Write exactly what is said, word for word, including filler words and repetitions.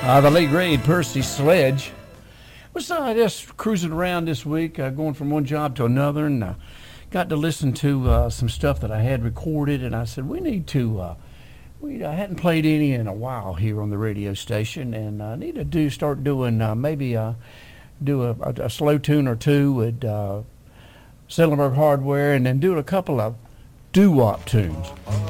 Uh, the late great Percy Sledge was uh, just cruising around this week, uh, going from one job to another, and uh, got to listen to uh, some stuff that I had recorded, and I said, we need to, uh, we I hadn't played any in a while here on the radio station, and I uh, need to do start doing uh, maybe uh, do a, a, a slow tune or two with uh, Selenberg Hardware, and then do a couple of doo-wop tunes.